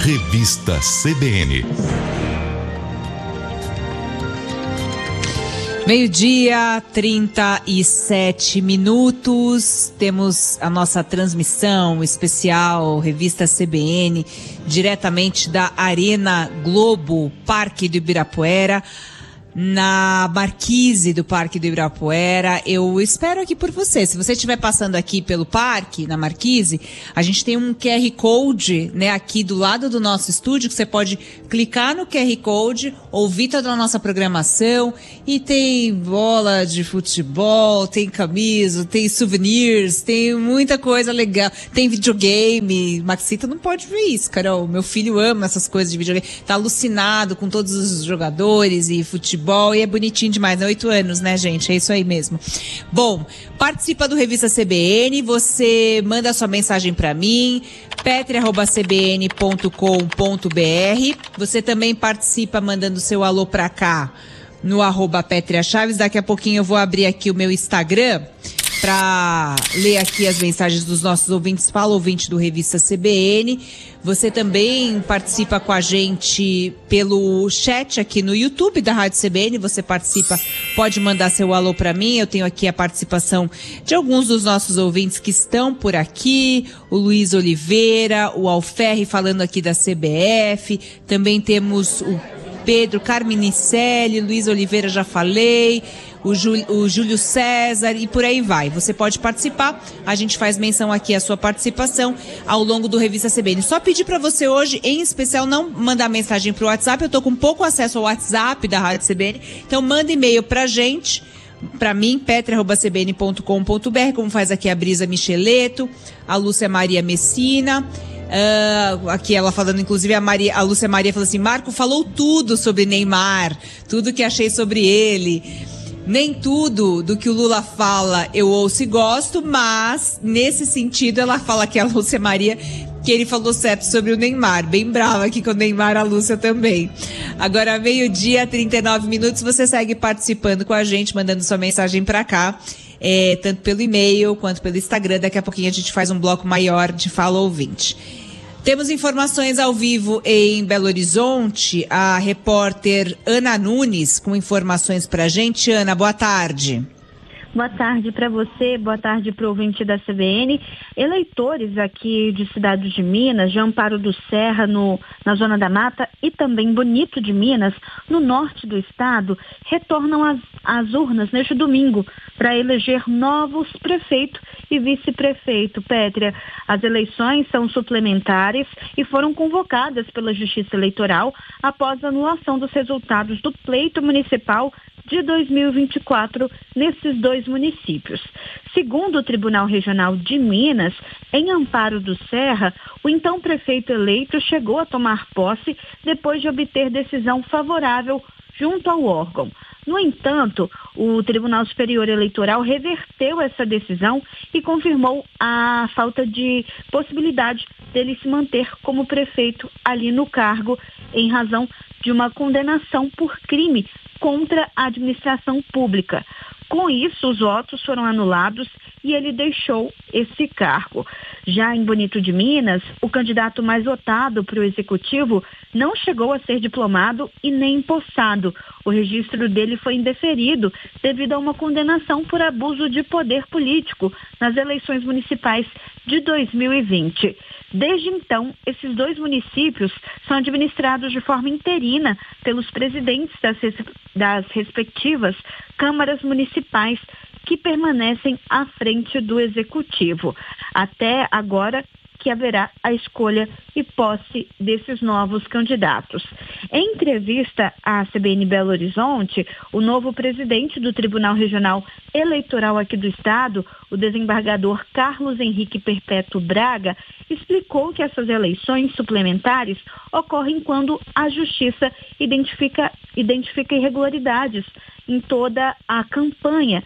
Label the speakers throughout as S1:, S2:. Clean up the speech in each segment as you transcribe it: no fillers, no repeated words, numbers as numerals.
S1: Revista CBN.
S2: Meio-dia, 37 minutos. Temos a nossa transmissão especial, Revista CBN, diretamente da Arena Globo, Parque do Ibirapuera, na marquise do Parque do Ibirapuera. Eu espero aqui por você. Se você estiver passando aqui pelo parque, na marquise, a gente tem um QR Code, né, aqui do lado do nosso estúdio, que você pode clicar no QR Code, ouvir toda a nossa programação, e tem bola de futebol, tem camisa, tem souvenirs, tem muita coisa legal, tem videogame. Maxita não pode ver isso, Carol. Meu filho ama essas coisas de videogame, tá alucinado com todos os jogadores e futebol. E é bonitinho demais, né? 8 anos, né, gente? É isso aí mesmo. Bom, participa do Revista CBN, você manda a sua mensagem para mim, petri@cbn.com.br. Você também participa mandando seu alô pra cá no @PetriaChaves. Daqui a pouquinho eu vou abrir aqui o meu Instagram para ler aqui as mensagens dos nossos ouvintes. Fala, ouvinte do Revista CBN. Você também participa com a gente pelo chat aqui no YouTube da Rádio CBN. Você participa, pode mandar seu alô para mim. Eu tenho aqui a participação de alguns dos nossos ouvintes que estão por aqui. O Luiz Oliveira, o Alferri falando aqui da CBF. Também temos o Pedro Carminicelli, Luiz Oliveira, já falei, o Júlio César e por aí vai. Você pode participar, a gente faz menção aqui à sua participação ao longo do Revista CBN. Só pedir para você hoje, em especial, não mandar mensagem pro WhatsApp. Eu tô com pouco acesso ao WhatsApp da Rádio CBN, então manda e-mail pra gente, para mim, petri@cbn.com.br, como faz aqui a Brisa Micheleto, a Lúcia Maria Messina. Aqui ela falando, inclusive a Lúcia Maria falou assim: Marco falou tudo sobre Neymar, tudo que achei sobre ele. Nem tudo do que o Lula fala eu ouço e gosto, mas nesse sentido ela fala que a Lúcia Maria, que ele falou certo sobre o Neymar. Bem brava aqui com o Neymar, a Lúcia também. Agora, meio-dia, 39 minutos, você segue participando com a gente, mandando sua mensagem pra cá. Tanto pelo e-mail quanto pelo Instagram. Daqui a pouquinho a gente faz um bloco maior de Fala Ouvinte. Temos informações ao vivo em Belo Horizonte. A repórter Ana Nunes com informações pra gente. Ana, boa tarde.
S3: Boa tarde para você, boa tarde para o ouvinte da CBN. Eleitores aqui de Cidade de Minas, de Amparo do Serra, na Zona da Mata, e também Bonito de Minas, no norte do estado, retornam às urnas neste domingo para eleger novos prefeito e vice-prefeito. Pétria, as eleições são suplementares e foram convocadas pela Justiça Eleitoral após a anulação dos resultados do pleito municipal de 2024 nesses dois municípios. Segundo o Tribunal Regional de Minas, em Amparo do Serra, o então prefeito eleito chegou a tomar posse depois de obter decisão favorável junto ao órgão. No entanto, o Tribunal Superior Eleitoral reverteu essa decisão e confirmou a falta de possibilidade dele se manter como prefeito ali no cargo, em razão de uma condenação por crime contra a administração pública. Com isso, os votos foram anulados e ele deixou esse cargo. Já em Bonito de Minas, o candidato mais votado para o executivo não chegou a ser diplomado e nem empossado. O registro dele foi indeferido devido a uma condenação por abuso de poder político nas eleições municipais de 2020. Desde então, esses dois municípios são administrados de forma interina pelos presidentes das respectivas câmaras municipais, que permanecem à frente do executivo. Até agora que haverá a escolha e posse desses novos candidatos. Em entrevista à CBN Belo Horizonte, o novo presidente do Tribunal Regional Eleitoral aqui do estado, o desembargador Carlos Henrique Perpétuo Braga, explicou que essas eleições suplementares ocorrem quando a Justiça identifica irregularidades em toda a campanha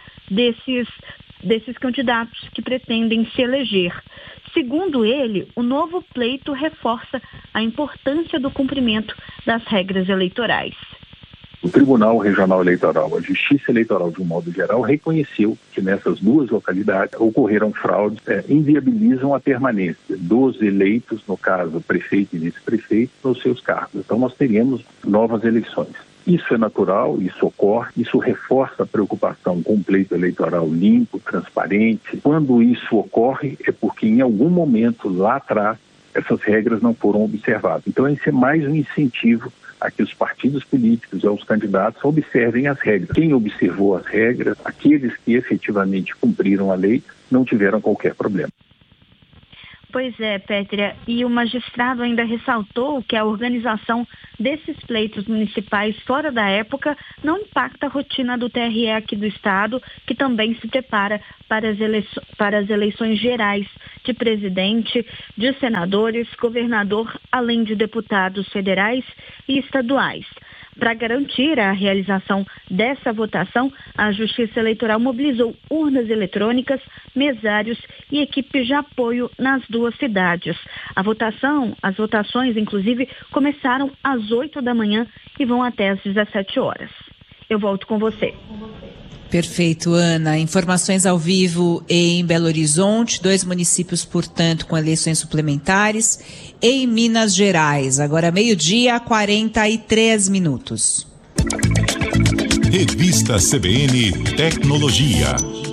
S3: desses candidatos que pretendem se eleger. Segundo ele, o novo pleito reforça a importância do cumprimento das regras eleitorais.
S4: O Tribunal Regional Eleitoral, a Justiça Eleitoral, de um modo geral, reconheceu que nessas duas localidades ocorreram fraudes que inviabilizam a permanência dos eleitos, no caso prefeito e vice-prefeito, nos seus cargos. Então nós teríamos novas eleições. Isso é natural, isso ocorre, isso reforça a preocupação com um pleito eleitoral limpo, transparente. Quando isso ocorre é porque em algum momento lá atrás essas regras não foram observadas. Então esse é mais um incentivo a que os partidos políticos e os candidatos observem as regras. Quem observou as regras, aqueles que efetivamente cumpriram a lei, não tiveram qualquer problema.
S3: Pois é, Pétria, e o magistrado ainda ressaltou que a organização desses pleitos municipais fora da época não impacta a rotina do TRE aqui do estado, que também se prepara para as eleições gerais de presidente, de senadores, governador, além de deputados federais e estaduais. Para garantir a realização dessa votação, a Justiça Eleitoral mobilizou urnas eletrônicas, mesários e equipes de apoio nas duas cidades. As votações, inclusive, começaram às 8 da manhã e vão até às 17 horas. Eu volto com você.
S2: Perfeito, Ana. Informações ao vivo em Belo Horizonte, 2 municípios, portanto, com eleições suplementares. Em Minas Gerais, agora 12:43.
S1: Revista CBN Tecnologia.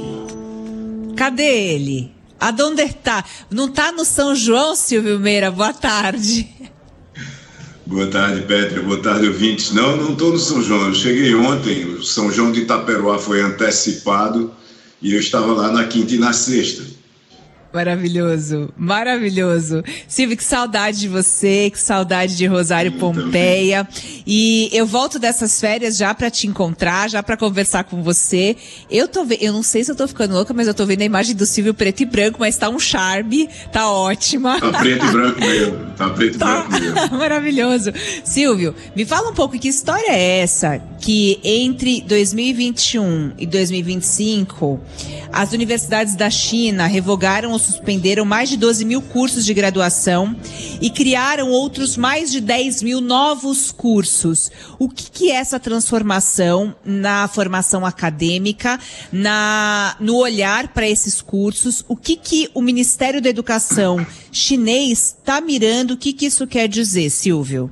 S2: Cadê ele? Aonde está? Não está no São João, Silvio Meira? Boa tarde.
S5: Boa tarde, Pétria. Boa tarde, ouvintes. Não estou no São João. Eu cheguei ontem, o São João de Itaperuá foi antecipado e eu estava lá na quinta e na sexta.
S2: Maravilhoso, maravilhoso. Silvio, que saudade de você, que saudade de Rosário Pompeia. E eu volto dessas férias já para te encontrar, já para conversar com você. Eu não sei se eu tô ficando louca, mas eu tô vendo a imagem do Silvio preto e branco, mas tá um charme, tá ótima.
S5: Tá preto e branco mesmo, tá preto e branco mesmo.
S2: Maravilhoso. Silvio, me fala um pouco, que história é essa que entre 2021 e 2025 as universidades da China revogaram ou suspenderam mais de 12 mil cursos de graduação e criaram outros mais de 10 mil novos cursos. O que é essa transformação na formação acadêmica, no olhar para esses cursos? O que o Ministério da Educação chinês está mirando? O que isso quer dizer, Silvio?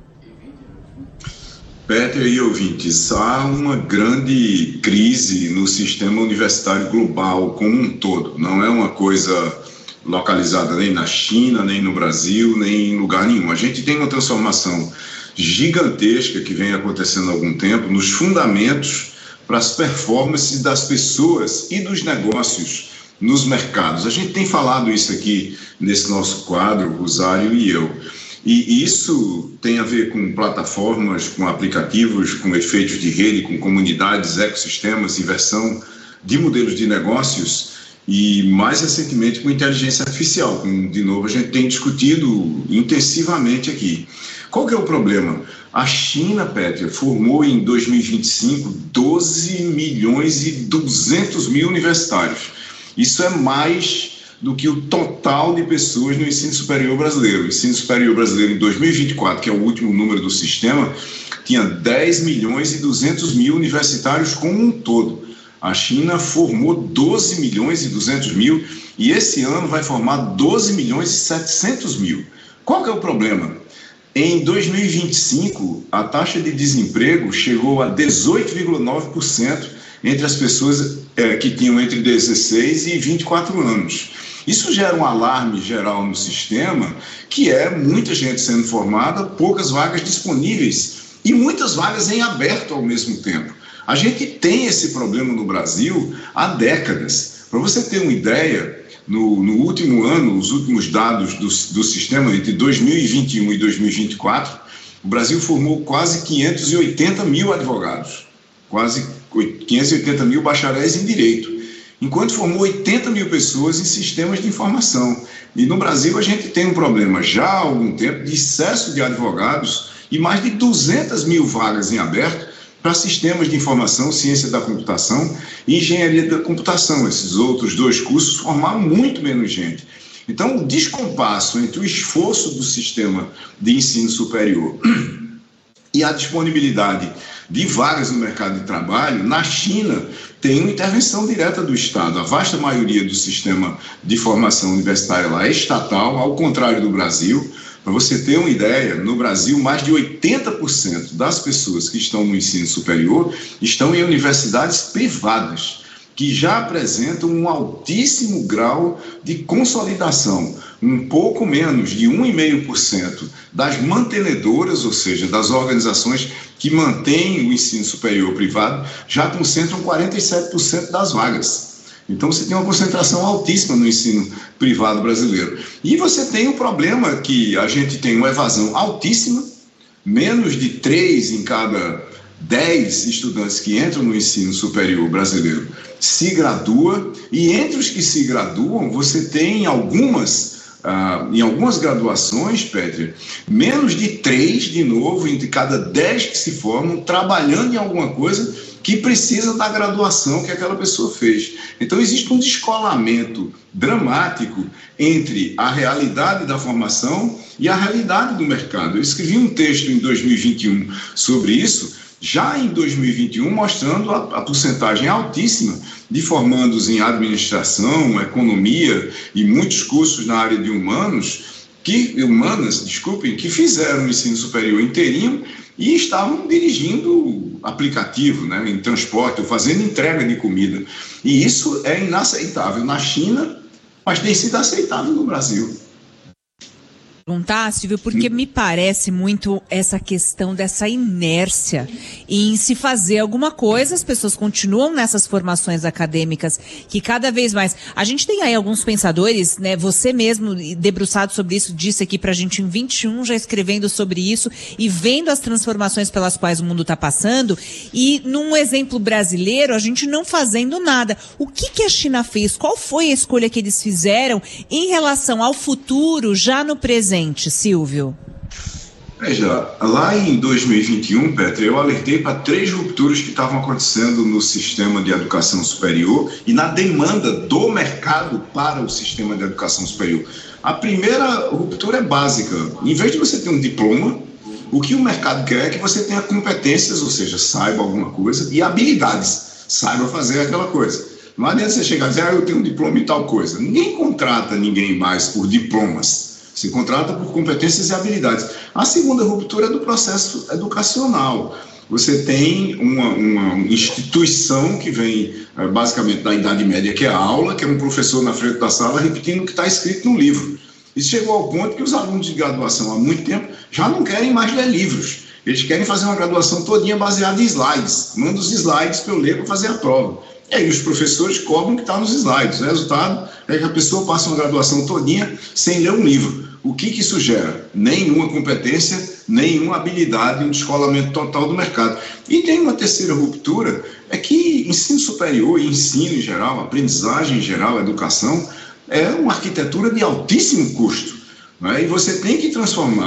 S5: Pétria e ouvintes, há uma grande crise no sistema universitário global como um todo. Não é uma coisa localizada nem na China, nem no Brasil, nem em lugar nenhum. A gente tem uma transformação gigantesca que vem acontecendo há algum tempo nos fundamentos para as performances das pessoas e dos negócios nos mercados. A gente tem falado isso aqui nesse nosso quadro, Rosário e eu. E isso tem a ver com plataformas, com aplicativos, com efeitos de rede, com comunidades, ecossistemas, inversão de modelos de negócios e, mais recentemente, com inteligência artificial, como, de novo, a gente tem discutido intensivamente aqui. Qual que é o problema? A China, Pétria, formou em 2025 12 milhões e 200 mil universitários. Isso é mais do que o total de pessoas no ensino superior brasileiro. O ensino superior brasileiro, em 2024, que é o último número do sistema, tinha 10 milhões e 200 mil universitários como um todo. A China formou 12 milhões e 200 mil e esse ano vai formar 12 milhões e 700 mil. Qual que é o problema? Em 2025, a taxa de desemprego chegou a 18,9% entre as pessoas que tinham entre 16 e 24 anos. Isso gera um alarme geral no sistema, que é muita gente sendo formada, poucas vagas disponíveis e muitas vagas em aberto ao mesmo tempo. A gente tem esse problema no Brasil há décadas. Para você ter uma ideia, no último ano, os últimos dados do sistema, entre 2021 e 2024, o Brasil formou quase 580 mil advogados, quase 580 mil bacharéis em direito, enquanto formou 80 mil pessoas em sistemas de informação. E no Brasil a gente tem um problema já há algum tempo de excesso de advogados e mais de 200 mil vagas em aberto para sistemas de informação, ciência da computação e engenharia da computação. Esses outros dois cursos formaram muito menos gente. Então, o descompasso entre o esforço do sistema de ensino superior e a disponibilidade de vagas no mercado de trabalho, na China tem uma intervenção direta do Estado. A vasta maioria do sistema de formação universitária lá é estatal, ao contrário do Brasil. Para você ter uma ideia, no Brasil, mais de 80% das pessoas que estão no ensino superior estão em universidades privadas, que já apresentam um altíssimo grau de consolidação, um pouco menos de 1,5% das mantenedoras, ou seja, das organizações que mantêm o ensino superior privado, já concentram 47% das vagas. Então você tem uma concentração altíssima no ensino privado brasileiro. E você tem o problema que a gente tem uma evasão altíssima, menos de 3 em cada 10 estudantes que entram no ensino superior brasileiro se gradua, e entre os que se graduam, você tem em algumas graduações, Pétria, menos de 3, de novo, entre cada 10 que se formam, trabalhando em alguma coisa que precisa da graduação que aquela pessoa fez. Então, existe um descolamento dramático entre a realidade da formação e a realidade do mercado. Eu escrevi um texto em 2021 sobre isso, já em 2021, mostrando a porcentagem altíssima de formandos em administração, economia e muitos cursos na área de humanas, que fizeram o ensino superior inteirinho e estavam dirigindo aplicativo, né, em transporte, ou fazendo entrega de comida. E isso é inaceitável na China, mas tem sido aceitável no Brasil.
S2: Perguntar, Silvio, porque me parece muito essa questão dessa inércia em se fazer alguma coisa. As pessoas continuam nessas formações acadêmicas que cada vez mais... A gente tem aí alguns pensadores, né? Você mesmo, debruçado sobre isso, disse aqui pra gente em 21, já escrevendo sobre isso e vendo as transformações pelas quais o mundo está passando, e num exemplo brasileiro, a gente não fazendo nada. O que a China fez? Qual foi a escolha que eles fizeram em relação ao futuro, já no presente? Silvio.
S5: Veja, lá em 2021, Petra, eu alertei para 3 rupturas que estavam acontecendo no sistema de educação superior e na demanda do mercado para o sistema de educação superior. A primeira ruptura é básica. Em vez de você ter um diploma, o que o mercado quer é que você tenha competências, ou seja, saiba alguma coisa, e habilidades, saiba fazer aquela coisa. Não adianta você chegar e dizer, eu tenho um diploma e tal coisa. Ninguém contrata ninguém mais por diplomas. Se contrata por competências e habilidades. A segunda ruptura é do processo educacional. Você tem uma instituição que vem basicamente da Idade Média, que é a aula, que é um professor na frente da sala repetindo o que está escrito no livro. Isso chegou ao ponto que os alunos de graduação há muito tempo já não querem mais ler livros. Eles querem fazer uma graduação todinha baseada em slides. Manda os slides para eu ler para fazer a prova. E aí os professores cobram o que está nos slides. O resultado é que a pessoa passa uma graduação todinha sem ler um livro. O que isso gera? Nenhuma competência, nenhuma habilidade, um descolamento total do mercado. E tem uma terceira ruptura, é que ensino superior e ensino em geral, aprendizagem em geral, educação, é uma arquitetura de altíssimo custo. Né? E você tem que transformar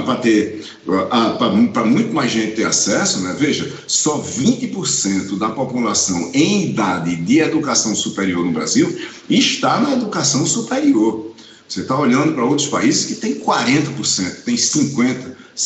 S5: para muito mais gente ter acesso, né? Veja, só 20% da população em idade de educação superior no Brasil está na educação superior. Você está olhando para outros países que tem 40%, tem 50%,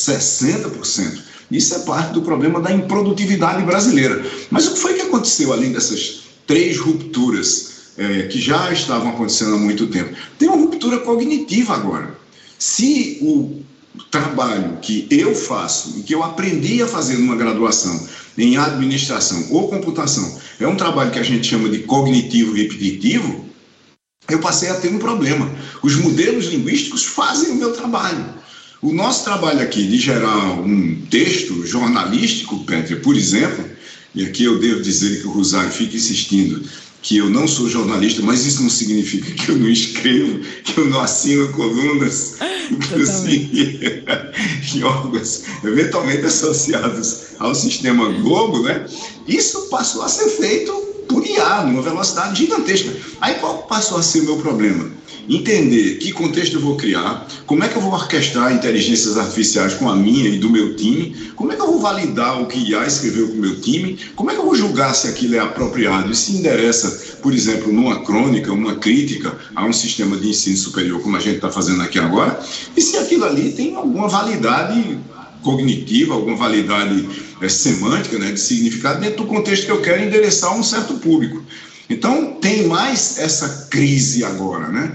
S5: 60%. Isso é parte do problema da improdutividade brasileira. Mas o que foi que aconteceu além dessas 3 rupturas que já estavam acontecendo há muito tempo? Tem uma ruptura cognitiva agora. Se o trabalho que eu faço e que eu aprendi a fazer numa graduação em administração ou computação é um trabalho que a gente chama de cognitivo repetitivo, eu passei a ter um problema. Os modelos linguísticos fazem o meu trabalho. O nosso trabalho aqui de gerar um texto jornalístico, Pétria, por exemplo, e aqui eu devo dizer que o Rosário fica insistindo que eu não sou jornalista, mas isso não significa que eu não escrevo, que eu não assino colunas, inclusive em órgãos eventualmente associados ao sistema Globo, né? Isso passou a ser feito por IA, numa velocidade gigantesca. Aí qual passou a ser o meu problema? Entender que contexto eu vou criar, como é que eu vou orquestrar inteligências artificiais com a minha e do meu time, como é que eu vou validar o que IA escreveu com o meu time, como é que eu vou julgar se aquilo é apropriado e se endereça, por exemplo, numa crônica, uma crítica a um sistema de ensino superior, como a gente está fazendo aqui agora, e se aquilo ali tem alguma validade cognitiva, alguma validade semântica, né, de significado, dentro do contexto que eu quero endereçar a um certo público. Então, tem mais essa crise agora, né?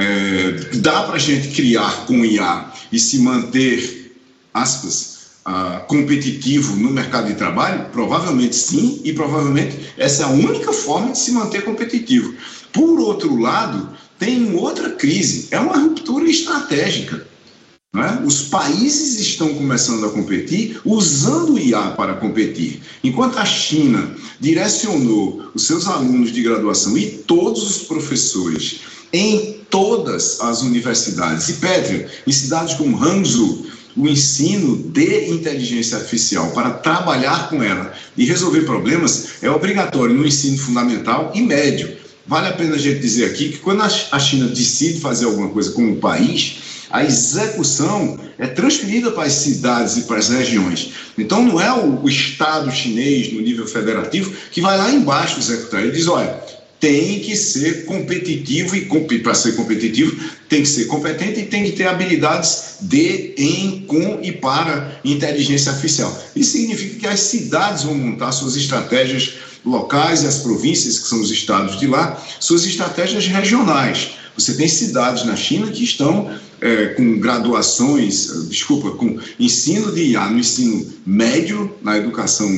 S5: Dá para a gente criar com IA e se manter, aspas, competitivo no mercado de trabalho? Provavelmente sim, e provavelmente essa é a única forma de se manter competitivo. Por outro lado, tem outra crise, é uma ruptura estratégica. Não é? Os países estão começando a competir usando o IA para competir. Enquanto a China direcionou os seus alunos de graduação e todos os professores em todas as universidades, e Pétrea, em cidades como Hangzhou, o ensino de inteligência artificial para trabalhar com ela e resolver problemas é obrigatório no ensino fundamental e médio. Vale a pena a gente dizer aqui que quando a China decide fazer alguma coisa como país, a execução é transferida para as cidades e para as regiões. Então não é o Estado chinês no nível federativo que vai lá embaixo executar. Ele diz, olha, tem que ser competitivo e para ser competitivo tem que ser competente e tem que ter habilidades de, em, com e para inteligência artificial. Isso significa que as cidades vão montar suas estratégias locais e as províncias, que são os estados de lá, suas estratégias regionais. Você tem cidades na China que estão com graduações, com ensino de IA no ensino médio, na educação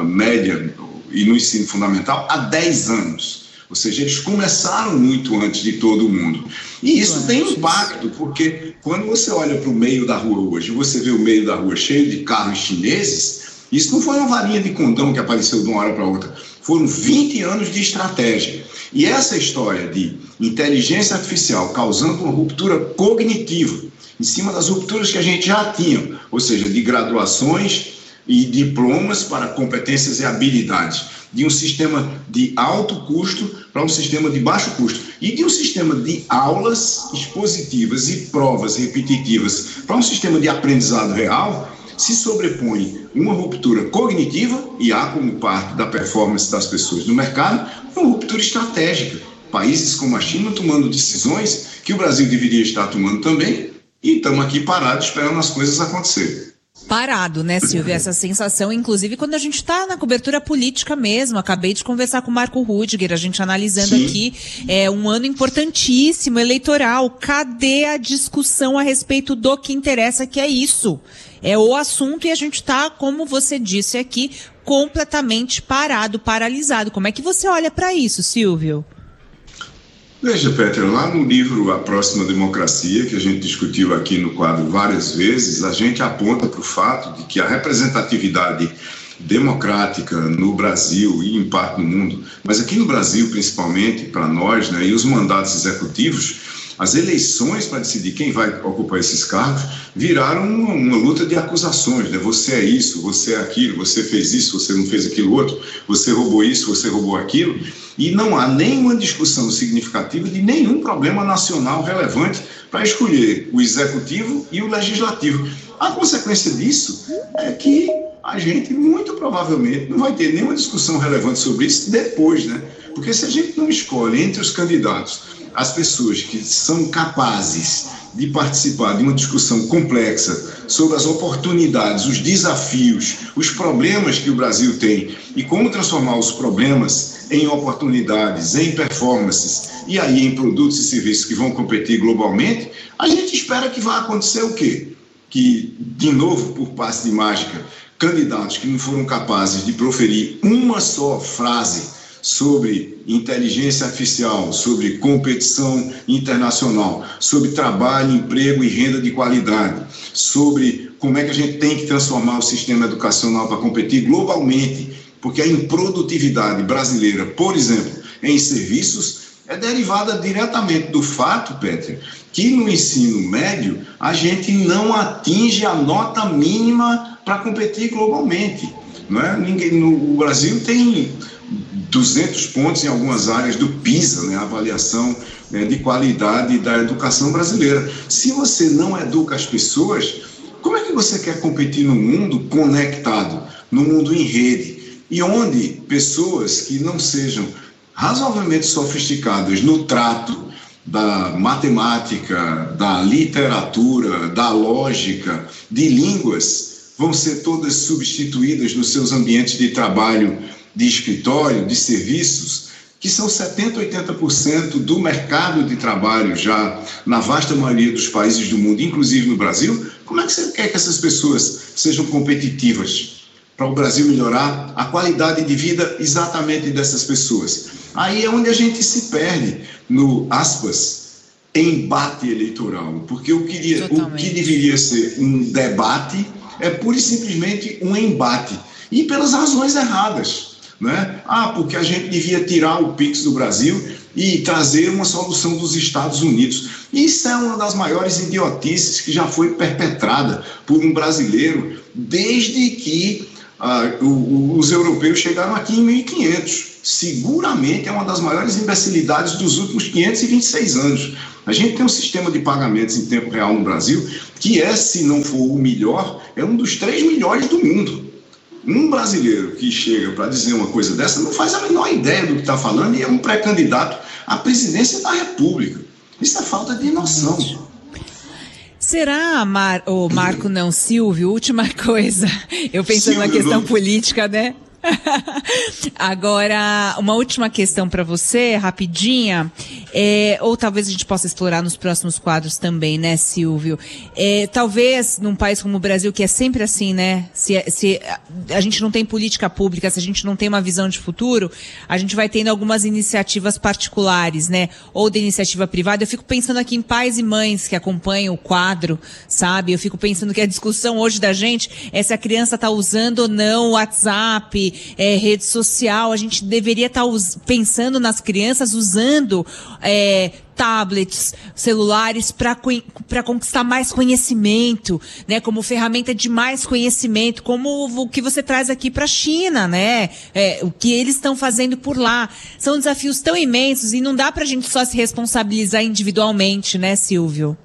S5: média e no ensino fundamental há 10 anos. Ou seja, eles começaram muito antes de todo mundo. E isso tem impacto, porque quando você olha para o meio da rua hoje, você vê o meio da rua cheio de carros chineses, isso não foi uma varinha de condão que apareceu de uma hora para outra. Foram 20 anos de estratégia. E essa história de inteligência artificial causando uma ruptura cognitiva, em cima das rupturas que a gente já tinha, ou seja, de graduações e diplomas para competências e habilidades, de um sistema de alto custo para um sistema de baixo custo, e de um sistema de aulas expositivas e provas repetitivas para um sistema de aprendizado real, se sobrepõe uma ruptura cognitiva, e há como parte da performance das pessoas no mercado, uma ruptura estratégica. Países como a China tomando decisões que o Brasil deveria estar tomando também, e estamos aqui parados esperando as coisas acontecerem.
S2: Parado, né, Silvia? Essa sensação, inclusive, quando a gente está na cobertura política mesmo. Acabei de conversar com o Marco Rudiger, a gente analisando
S5: Sim.
S2: aqui, um ano importantíssimo, eleitoral. Cadê a discussão a respeito do que interessa, que é isso? É o assunto, e a gente está, como você disse aqui, completamente parado, paralisado. Como é que você olha para isso, Silvio?
S5: Veja, Pétrea, lá no livro A Próxima Democracia, que a gente discutiu aqui no quadro várias vezes, a gente aponta para o fato de que a representatividade democrática no Brasil e em parte no mundo, mas aqui no Brasil principalmente, para nós, né, e os mandatos executivos, as eleições para decidir quem vai ocupar esses cargos viraram uma luta de acusações, né? Você é isso, você é aquilo, você fez isso, você não fez aquilo outro, você roubou isso, você roubou aquilo, e não há nenhuma discussão significativa de nenhum problema nacional relevante para escolher o executivo e o legislativo. A consequência disso é que a gente muito provavelmente não vai ter nenhuma discussão relevante sobre isso depois, né? Porque se a gente não escolhe entre os candidatos as pessoas que são capazes de participar de uma discussão complexa sobre as oportunidades, os desafios, os problemas que o Brasil tem e como transformar os problemas em oportunidades, em performances e aí em produtos e serviços que vão competir globalmente, a gente espera que vá acontecer o quê? Que, de novo, por passe de mágica, candidatos que não foram capazes de proferir uma só frase sobre inteligência artificial, sobre competição internacional, sobre trabalho, emprego e renda de qualidade, sobre como é que a gente tem que transformar o sistema educacional para competir globalmente, porque a improdutividade brasileira, por exemplo, em serviços, é derivada diretamente do fato, Pétrea, que no ensino médio a gente não atinge a nota mínima para competir globalmente. Não é? O Brasil tem 200 pontos em algumas áreas do PISA, né, a avaliação de qualidade da educação brasileira. Se você não educa as pessoas, como é que você quer competir no mundo conectado, no mundo em rede, e onde pessoas que não sejam razoavelmente sofisticadas no trato da matemática, da literatura, da lógica, de línguas, vão ser todas substituídas nos seus ambientes de trabalho, de escritório, de serviços, que são 70%, 80% do mercado de trabalho já na vasta maioria dos países do mundo, inclusive no Brasil. Como é que você quer que essas pessoas sejam competitivas para o Brasil melhorar a qualidade de vida exatamente dessas pessoas? Aí é onde a gente se perde no, aspas, embate eleitoral, porque o que deveria ser um debate é pura e simplesmente um embate, e pelas razões erradas, né? Porque a gente devia tirar o PIX do Brasil e trazer uma solução dos Estados Unidos. Isso é uma das maiores idiotices que já foi perpetrada por um brasileiro desde que os europeus chegaram aqui em 1500. Seguramente é uma das maiores imbecilidades dos últimos 526 anos. A gente tem um sistema de pagamentos em tempo real no Brasil que se não for o melhor, é um dos 3 melhores do mundo. Um brasileiro que chega para dizer uma coisa dessa não faz a menor ideia do que está falando e é um pré-candidato à presidência da República. Isso é falta de noção.
S2: Será, Marco, não, Silvio, última coisa, eu pensando na questão política, né? Agora, uma última questão para você, rapidinha, ou talvez a gente possa explorar nos próximos quadros também, né, Silvio? Talvez num país como o Brasil, que é sempre assim, né? Se a gente não tem política pública, se a gente não tem uma visão de futuro, a gente vai tendo algumas iniciativas particulares, né? Ou de iniciativa privada. Eu fico pensando aqui em pais e mães que acompanham o quadro, sabe? Eu fico pensando que a discussão hoje da gente é se a criança está usando ou não o WhatsApp, rede social. A gente deveria estar pensando nas crianças usando tablets, celulares para conquistar mais conhecimento, né? Como ferramenta de mais conhecimento, como o que você traz aqui para a China, né? O que eles estão fazendo por lá. São desafios tão imensos e não dá para a gente só se responsabilizar individualmente, né, Silvio?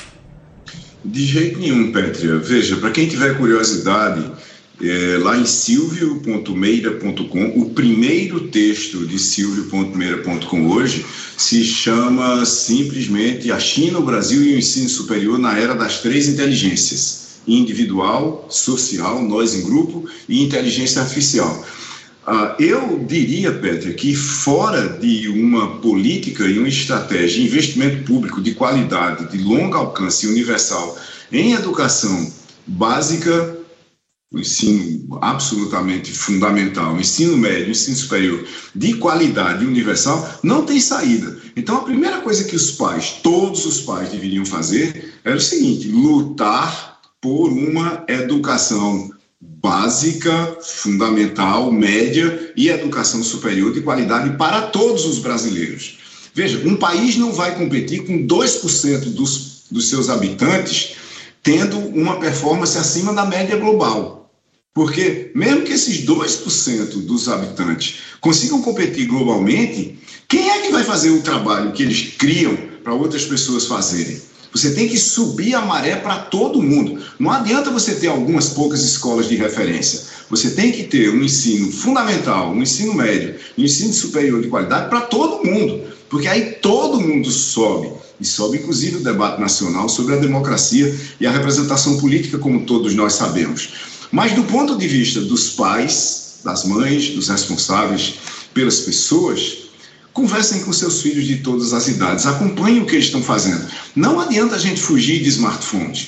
S5: De jeito nenhum, Pétria. Veja, para quem tiver curiosidade, lá em silvio.meira.com, o primeiro texto de silvio.meira.com hoje se chama simplesmente A China, o Brasil e o Ensino Superior na Era das 3 Inteligências: individual, social, nós em grupo e inteligência artificial. Eu diria, Pétria, que fora de uma política e uma estratégia de investimento público de qualidade, de longo alcance e universal em educação básica, o ensino absolutamente fundamental, o ensino médio, o ensino superior de qualidade universal, não tem saída. Então, a primeira coisa que os pais, todos os pais deveriam fazer era o seguinte: lutar por uma educação básica, fundamental, média e educação superior de qualidade para todos os brasileiros. Veja, um país não vai competir com 2% dos seus habitantes tendo uma performance acima da média global. Porque mesmo que esses 2% dos habitantes consigam competir globalmente, quem é que vai fazer o trabalho que eles criam para outras pessoas fazerem? Você tem que subir a maré para todo mundo. Não adianta você ter algumas poucas escolas de referência. Você tem que ter um ensino fundamental, um ensino médio, um ensino superior de qualidade para todo mundo. Porque aí todo mundo sobe. E sobe inclusive o debate nacional sobre a democracia e a representação política, como todos nós sabemos. Mas do ponto de vista dos pais, das mães, dos responsáveis pelas pessoas, conversem com seus filhos de todas as idades, acompanhem o que eles estão fazendo. Não adianta a gente fugir de smartphones.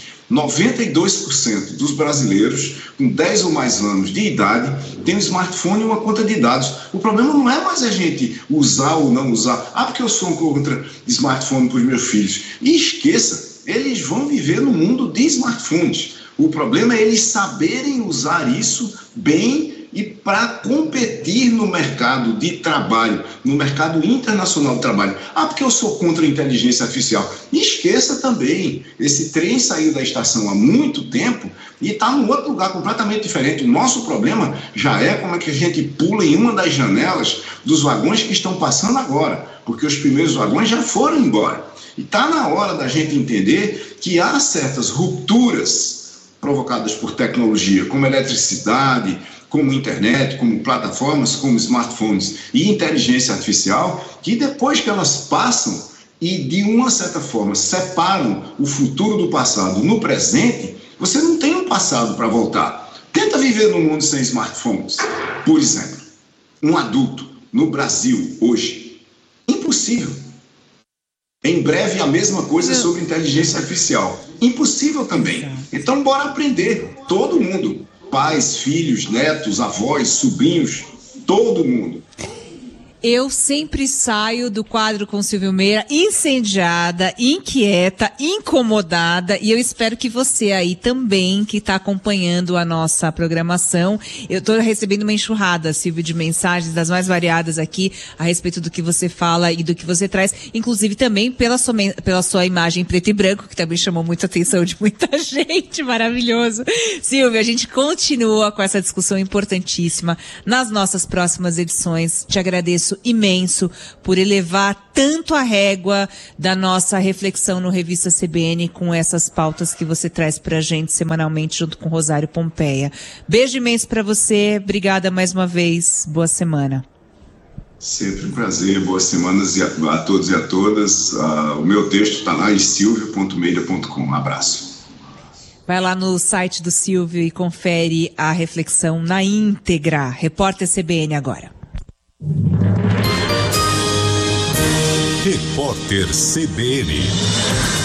S5: 92% dos brasileiros com 10 ou mais anos de idade têm um smartphone e uma conta de dados. O problema não é mais a gente usar ou não usar. Porque eu sou contra smartphone para os meus filhos. E esqueça, eles vão viver no mundo de smartphones. O problema é eles saberem usar isso bem e para competir no mercado de trabalho, no mercado internacional de trabalho. Porque eu sou contra a inteligência artificial. E esqueça também, esse trem saiu da estação há muito tempo e está num outro lugar completamente diferente. O nosso problema já é como é que a gente pula em uma das janelas dos vagões que estão passando agora, porque os primeiros vagões já foram embora. E está na hora da gente entender que há certas rupturas provocadas por tecnologia, como eletricidade, como internet, como plataformas, como smartphones e inteligência artificial, que depois que elas passam e de uma certa forma separam o futuro do passado no presente, Você não tem um passado para voltar. Tenta viver num mundo sem smartphones. Por exemplo, um adulto no Brasil hoje, impossível. Em breve a mesma coisa sobre inteligência artificial. Impossível também. Então bora aprender, todo mundo. Pais, filhos, netos, avós, sobrinhos, todo mundo.
S2: Eu sempre saio do quadro com Silvio Meira incendiada, inquieta, incomodada, e eu espero que você aí também, que está acompanhando a nossa programação. Eu estou recebendo uma enxurrada, Silvio, de mensagens das mais variadas aqui a respeito do que você fala e do que você traz, inclusive também pela sua imagem preto e branco, que também chamou muita atenção de muita gente, maravilhoso. Silvio, a gente continua com essa discussão importantíssima nas nossas próximas edições. Te agradeço imenso por elevar tanto a régua da nossa reflexão no Revista CBN com essas pautas que você traz pra gente semanalmente junto com Rosário Pompeia. Beijo imenso pra você, obrigada mais uma vez, boa semana.
S5: Sempre um prazer, boas semanas a todos e a todas. O meu texto está lá em silvio.meira.com. Um abraço.
S2: Vai lá no site do Silvio e confere a reflexão na íntegra. Repórter CBN agora.
S1: Repórter CBN.